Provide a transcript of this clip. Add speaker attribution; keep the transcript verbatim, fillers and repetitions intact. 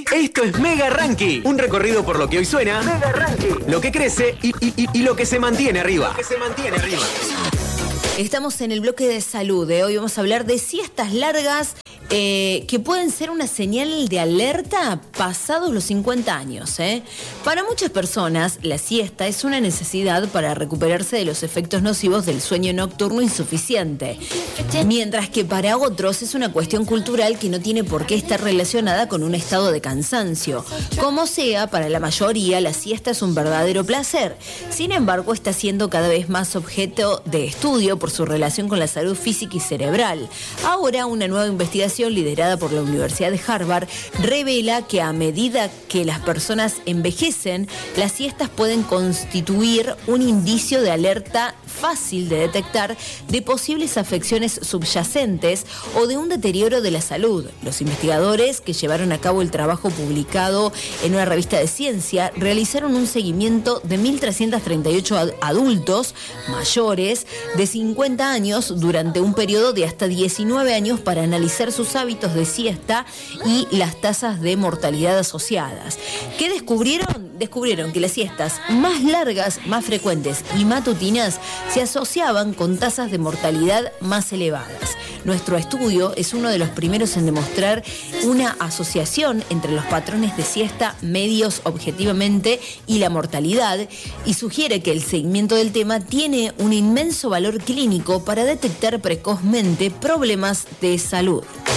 Speaker 1: Esto es Mega Ranking, un recorrido por lo que hoy suena, Mega Ranking, lo que crece y, y, y, y lo que se mantiene arriba. Lo que se mantiene arriba.
Speaker 2: Estamos en el bloque de salud. ¿eh? Hoy vamos a hablar de siestas largas eh, que pueden ser una señal de alerta pasados los cincuenta años. ¿eh? Para muchas personas, la siesta es una necesidad para recuperarse de los efectos nocivos del sueño nocturno insuficiente. Mientras que para otros es una cuestión cultural que no tiene por qué estar relacionada con un estado de cansancio. Como sea, para la mayoría la siesta es un verdadero placer. Sin embargo, está siendo cada vez más objeto de estudio por su relación con la salud física y cerebral. Ahora, una nueva investigación liderada por la Universidad de Harvard revela que a medida que las personas envejecen, las siestas pueden constituir un indicio de alerta fácil de detectar de posibles afecciones subyacentes o de un deterioro de la salud. Los investigadores que llevaron a cabo el trabajo publicado en una revista de ciencia realizaron un seguimiento de mil trescientos treinta y ocho ad- adultos mayores de cincuenta años durante un periodo de hasta diecinueve años para analizar sus hábitos de siesta y las tasas de mortalidad asociadas. ¿Qué descubrieron? Descubrieron que las siestas más largas, más frecuentes y matutinas se asociaban con tasas de mortalidad más elevadas. Nuestro estudio es uno de los primeros en demostrar una asociación entre los patrones de siesta medios objetivamente y la mortalidad, y sugiere que el seguimiento del tema tiene un inmenso valor clínico para detectar precozmente problemas de salud.